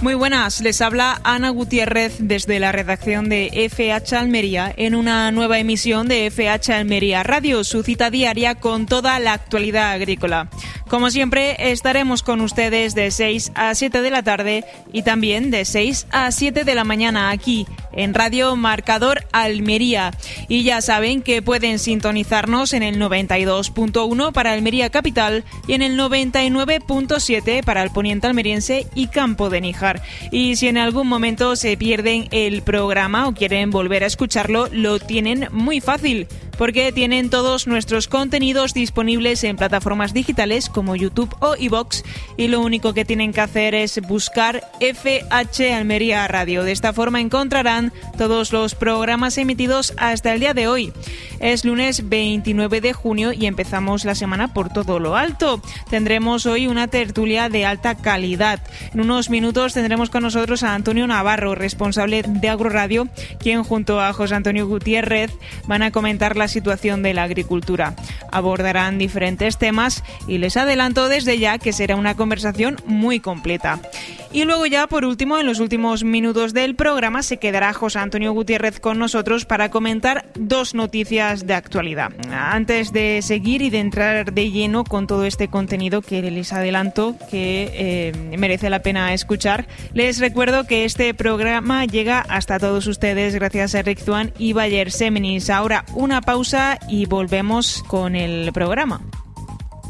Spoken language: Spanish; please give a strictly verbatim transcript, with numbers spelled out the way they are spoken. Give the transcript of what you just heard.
Muy buenas, les habla Ana Gutiérrez desde la redacción de F H Almería en una nueva emisión de F H Almería Radio, su cita diaria con toda la actualidad agrícola. Como siempre, estaremos con ustedes de seis a siete de la tarde y también de seis a siete de la mañana aquí en Radio Marcador Almería. Y ya saben que pueden sintonizarnos en el noventa y dos punto uno para Almería Capital y en el noventa y nueve punto siete para el poniente almeriense y Campo de Níjar. Y si en algún momento se pierden el programa o quieren volver a escucharlo, lo tienen muy fácil, porque tienen todos nuestros contenidos disponibles en plataformas digitales como YouTube o iVoox, y lo único que tienen que hacer es buscar F H Almería Radio. De esta forma encontrarán todos los programas emitidos hasta el día de hoy. Es lunes veintinueve de junio y empezamos la semana por todo lo alto. Tendremos hoy una tertulia de alta calidad. En unos minutos tendremos con nosotros a Antonio Navarro, responsable de Agroradio, quien junto a José Antonio Gutiérrez van a comentar la situación de la agricultura. Abordarán diferentes temas y les adelanto desde ya que será una conversación muy completa. Y luego ya, por último, en los últimos minutos del programa se quedará José Antonio Gutiérrez con nosotros para comentar dos noticias de actualidad. Antes de seguir y de entrar de lleno con todo este contenido que les adelanto que eh, merece la pena escuchar, les recuerdo que este programa llega hasta todos ustedes gracias a Rick Zuan y Bayer Seminis. Ahora una pausa y volvemos con el programa.